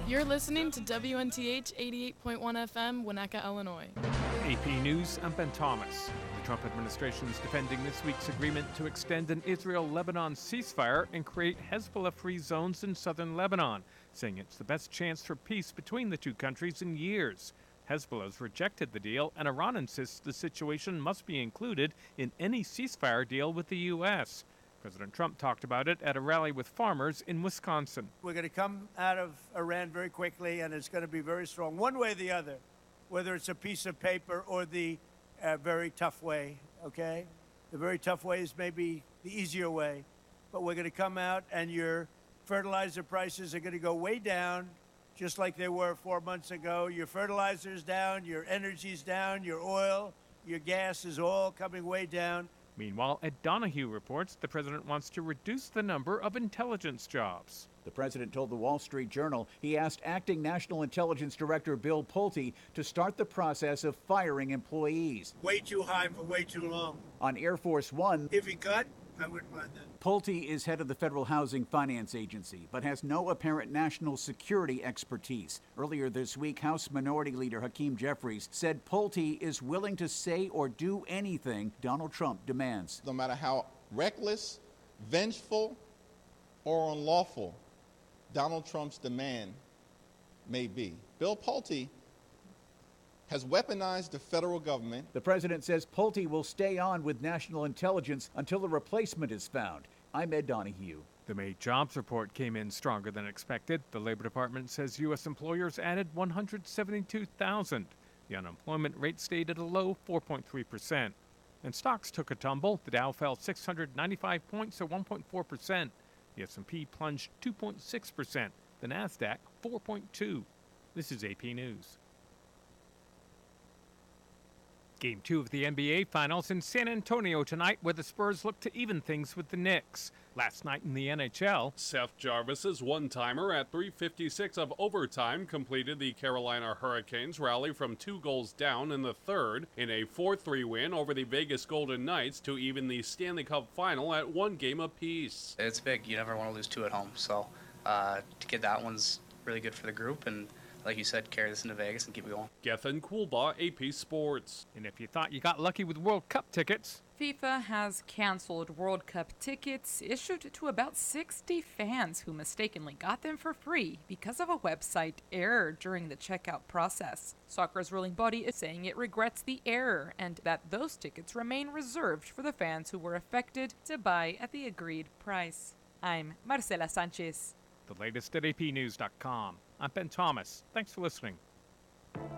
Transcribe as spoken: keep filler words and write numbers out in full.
You're listening to W N T H eighty-eight point one F M, Winnetka, Illinois. A P News, I'm Ben Thomas. The Trump administration is defending this week's agreement to extend an Israel-Lebanon ceasefire and create Hezbollah-free zones in southern Lebanon, saying it's the best chance for peace between the two countries in years. Hezbollah's rejected the deal, and Iran insists the situation must be included in any ceasefire deal with the U S. President Trump talked about it at a rally with farmers in Wisconsin. We're going to come out of Iran very quickly, and it's going to be very strong, one way or the other, whether it's a piece of paper or the uh, very tough way, okay? The very tough way is maybe the easier way, but we're going to come out, and your fertilizer prices are going to go way down, just like they were four months ago. Your fertilizer's down, your energy's down, your oil, your gas is all coming way down. Meanwhile, Ed Donahue reports the president wants to reduce the number of intelligence jobs. The president told the Wall Street Journal he asked acting National Intelligence Director Bill Pulte to start the process of firing employees. Way too high for way too long. On Air Force One, if he cut, I wouldn't mind that. Pulte is head of the Federal Housing Finance Agency, but has no apparent national security expertise. Earlier this week, House Minority Leader Hakeem Jeffries said Pulte is willing to say or do anything Donald Trump demands. No matter how reckless, vengeful, or unlawful Donald Trump's demand may be, Bill Pulte has weaponized the federal government. The president says Pulte will stay on with national intelligence until a replacement is found. I'm Ed Donahue. The May jobs report came in stronger than expected. The Labor Department says U S employers added one hundred seventy-two thousand. The unemployment rate stayed at a low four point three percent. And stocks took a tumble. The Dow fell six hundred ninety-five points, or one point four percent. The S and P plunged two point six percent. The NASDAQ four point two. This is A P News. Game two of the N B A Finals in San Antonio tonight, where the Spurs look to even things with the Knicks. Last night in the N H L, Seth Jarvis's one-timer at three fifty-six of overtime completed the Carolina Hurricanes' rally from two goals down in the third in a four three win over the Vegas Golden Knights to even the Stanley Cup final at one game apiece. It's big. You never want to lose two at home, so uh, to get that one's really good for the group, and like you said, carry this into Vegas and keep it going. Gethin Coolbaugh, A P Sports. And if you thought you got lucky with World Cup tickets, FIFA has canceled World Cup tickets issued to about sixty fans who mistakenly got them for free because of a website error during the checkout process. Soccer's ruling body is saying it regrets the error and that those tickets remain reserved for the fans who were affected to buy at the agreed price. I'm Marcela Sanchez. the latest at A P news dot com. I'm Ben Thomas. Thanks for listening.